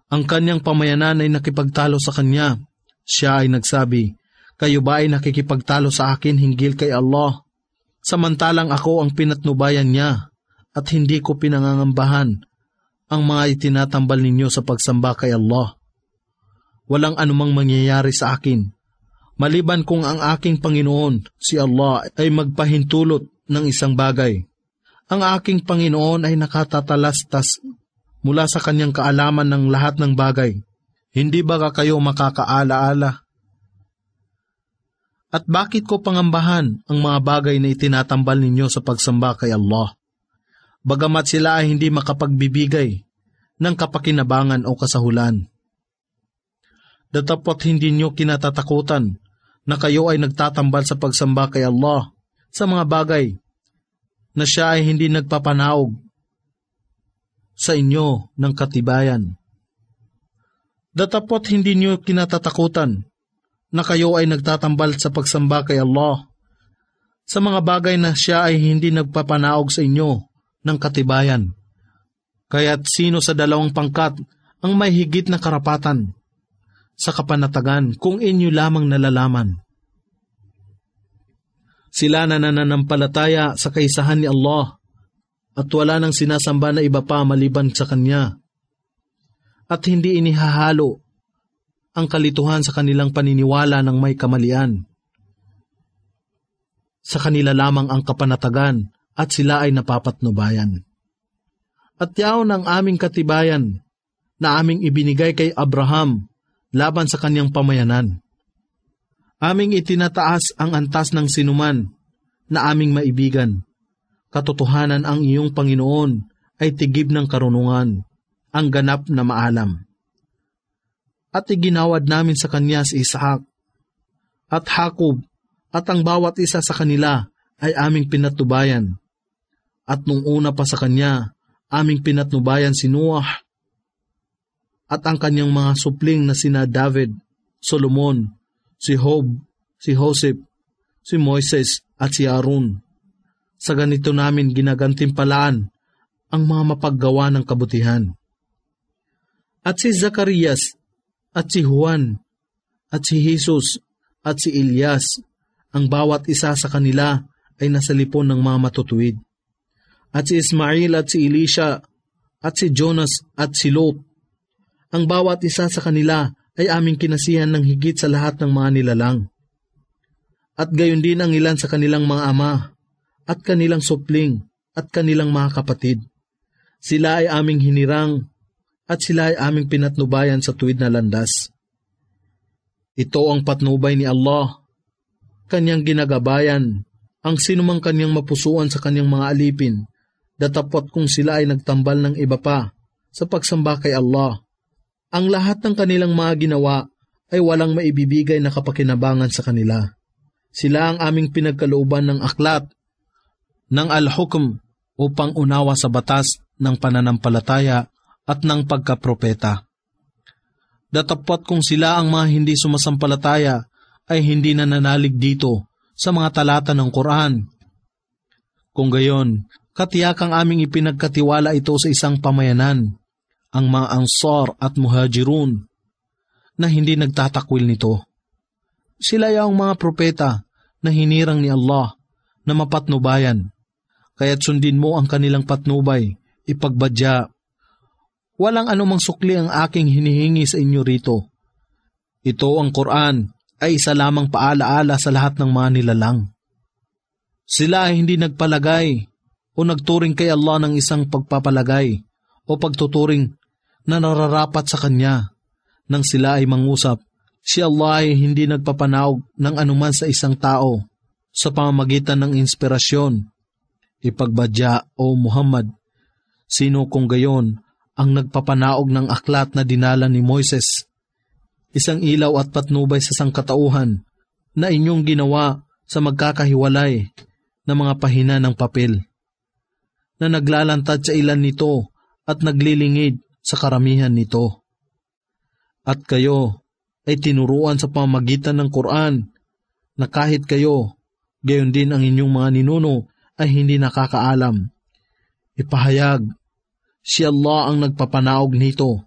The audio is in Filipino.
Ang kanyang pamayanan ay nakipagtalo sa kanya. Siya ay nagsabi, "Kayo ba ay nakikipagtalo sa akin hinggil kay Allah? Samantalang ako ang pinatnubayan niya at hindi ko pinangangambahan ang mga itinatambal ninyo sa pagsamba kay Allah. Walang anumang mangyayari sa akin, maliban kung ang aking Panginoon, si Allah, ay magpahintulot ng isang bagay. Ang aking Panginoon ay nakatatalastas mula sa kanyang kaalaman ng lahat ng bagay. Hindi ba kayo makakaalaala? At bakit ko pangambahan ang mga bagay na itinatambal ninyo sa pagsamba kay Allah? Bagamat sila ay hindi makapagbibigay ng kapakinabangan o kasahulan. Datapot hindi nyo kinatatakutan na kayo ay nagtatambal sa pagsamba kay Allah sa mga bagay na siya ay hindi nagpapanaog sa inyo ng katibayan. Datapot hindi nyo kinatatakutan na kayo ay nagtatambal sa pagsamba kay Allah sa mga bagay na siya ay hindi nagpapanaog sa inyo ng katibayan. Kaya't sino sa dalawang pangkat ang may higit na karapatan sa kapanatagan kung inyo lamang nalalaman? Sila na nananampalataya sa kaisahan ni Allah at wala nang sinasamba na iba pa maliban sa Kanya, at hindi inihahalo ang kalituhan sa kanilang paniniwala ng may kamalian. Sa kanila lamang ang kapanatagan at sila ay napapatnubayan. At yaon ang aming katibayan na aming ibinigay kay Abraham laban sa kanyang pamayanan. Aming itinataas ang antas ng sinuman na aming maibigan. Katotohanan ang iyong Panginoon ay tigib ng karunungan, ang ganap na maalam. At iginawad namin sa kanya si Isaac at Jacob, at ang bawat isa sa kanila ay aming pinatnubayan. At nung una pa sa kanya, aming pinatnubayan si Noah at ang kanyang mga supling na sina David, Solomon, si Job, si Joseph, si Moises at si Aaron. Sa ganito namin ginagantimpalaan ang mga mapaggawa ng kabutihan. At si Zacarias, at si Juan, at si Jesus, at si Elias, ang bawat isa sa kanila ay nasa lipon ng mga matutuwid. At si Ismail at si Elisha, at si Jonas at si Lot, ang bawat isa sa kanila ay aming kinasihan ng higit sa lahat ng mga nilalang. At gayon din ang ilan sa kanilang mga ama, at kanilang supling, at kanilang mga kapatid. Sila ay aming hinirang, at sila ay aming pinatnubayan sa tuwid na landas. Ito ang patnubay ni Allah, kanyang ginagabayan, ang sinumang kanyang mapusuan sa kanyang mga alipin, datapot kung sila ay nagtambal ng iba pa sa pagsamba kay Allah. Ang lahat ng kanilang mga ginawa ay walang maibibigay na kapakinabangan sa kanila. Sila ang aming pinagkalooban ng aklat, ng al-hukm upang unawa sa batas ng pananampalataya at ng pagkapropeta. Datapot kung sila ang mga hindi sumasampalataya ay hindi nananalig dito sa mga talata ng Quran. Kung gayon, katiyakang aming ipinagkatiwala ito sa isang pamayanan, ang mga Ansar at Muhajirun, na hindi nagtatakwil nito. Sila ay ang mga propeta na hinirang ni Allah na mapatnubayan, kaya't sundin mo ang kanilang patnubay, ipagbadya. Walang anumang sukli ang aking hinihingi sa inyo rito. Ito ang Quran ay isa lamang paalaala sa lahat ng mga nilalang. Sila ay hindi nagpalagay o nagturing kay Allah ng isang pagpapalagay o pagtuturing na nararapat sa Kanya. Nang sila ay mangusap, si Allah ay hindi nagpapanaog ng anuman sa isang tao sa pamamagitan ng inspirasyon. Ipagbadya, O Muhammad, sino kung gayon ang nagpapanaog ng aklat na dinala ni Moises, isang ilaw at patnubay sa sangkatauhan na inyong ginawa sa magkakahiwalay na mga pahina ng papel, na naglalantad sa ilan nito at naglilingid sa karamihan nito. At kayo ay tinuruan sa pamamagitan ng Quran na kahit kayo, gayon din ang inyong mga ninuno ay hindi nakakaalam. Ipahayag, si Allah ang nagpapanaog nito